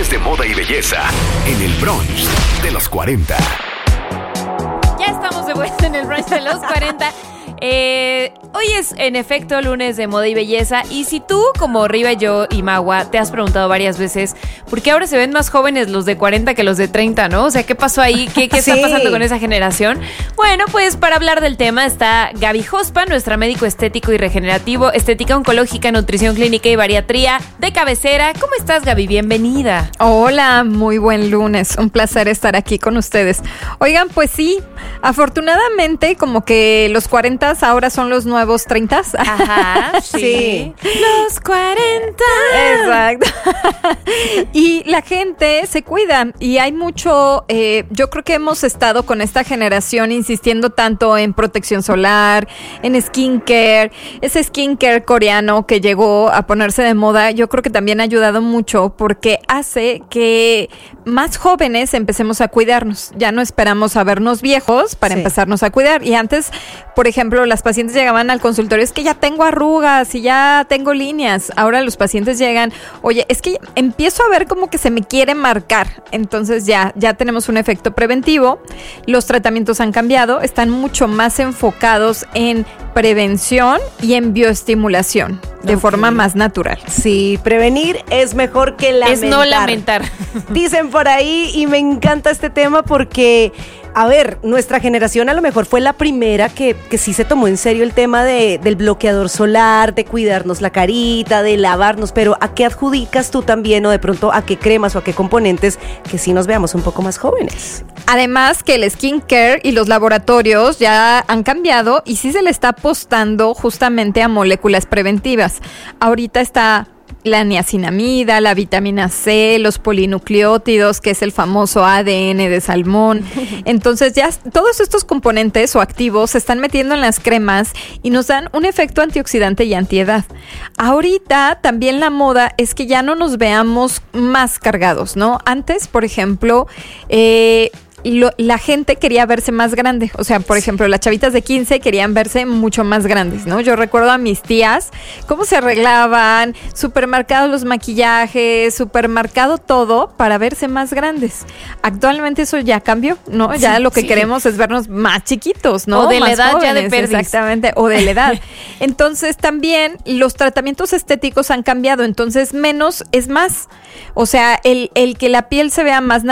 Lunes de moda y belleza en el brunch de los 40. Ya estamos de vuelta en el brunch de los 40. Hoy es en efecto lunes de moda y belleza. Y si tú, como Riva, yo y Magua, te has preguntado varias veces ¿por qué ahora se ven más jóvenes los de 40 que los de 30, no? O sea, ¿qué pasó ahí? ¿Qué está pasando con esa generación? Bueno, pues para hablar del tema está Gaby Jospa, nuestra médico estético y regenerativo, estética oncológica, nutrición clínica y bariatría de cabecera. ¿Cómo estás, Gaby? Bienvenida. Hola, muy buen lunes. Un placer estar aquí con ustedes. Oigan, pues sí, afortunadamente como que los 40 ahora son los nuevos 30. Ajá, sí. Los 40. Exacto. Y la gente se cuida y hay mucho, yo creo que hemos estado con esta generación insistiendo tanto en protección solar, en skincare, ese skincare coreano que llegó a ponerse de moda, yo creo que también ha ayudado mucho porque hace que más jóvenes empecemos a cuidarnos. Ya no esperamos a vernos viejos para empezarnos a cuidar. Y antes, por ejemplo, las pacientes llegaban al consultorio, es que ya tengo arrugas y ya tengo líneas. Ahora los pacientes llegan, oye, es que empiezo a ver como que se me quiere marcar. Entonces ya tenemos un efecto preventivo. Los tratamientos han cambiado, están mucho más enfocados en prevención y en bioestimulación de forma más natural. Sí, prevenir es mejor que lamentar. Es no lamentar. Dicen por ahí, y me encanta este tema porque, a ver, nuestra generación a lo mejor fue la primera que sí se tomó en serio el tema del bloqueador solar, de cuidarnos la carita, de lavarnos, pero ¿a qué adjudicas tú también o de pronto a qué cremas o a qué componentes que sí nos veamos un poco más jóvenes? Además que el skincare y los laboratorios ya han cambiado y sí se le está apostando justamente a moléculas preventivas. Ahorita está la niacinamida, la vitamina C, los polinucleótidos, que es el famoso ADN de salmón. Entonces ya todos estos componentes o activos se están metiendo en las cremas y nos dan un efecto antioxidante y antiedad. Ahorita también la moda es que ya no nos veamos más cargados, ¿no? Antes, por ejemplo, la gente quería verse más grande. O sea, por ejemplo, las chavitas de 15 querían verse mucho más grandes, ¿no? Yo recuerdo a mis tías cómo se arreglaban, supermercados los maquillajes, supermercado todo para verse más grandes. Actualmente eso ya cambió, ¿no? Ya lo que queremos es vernos más chiquitos, ¿no? O de más la edad jóvenes, ya de perdis. Exactamente, o de la edad. Entonces también los tratamientos estéticos han cambiado, entonces menos es más. O sea, el que la piel se vea más natural